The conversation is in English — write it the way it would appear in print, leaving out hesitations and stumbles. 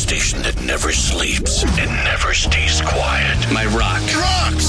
station that never sleeps and never stays quiet. My rock. Rocks!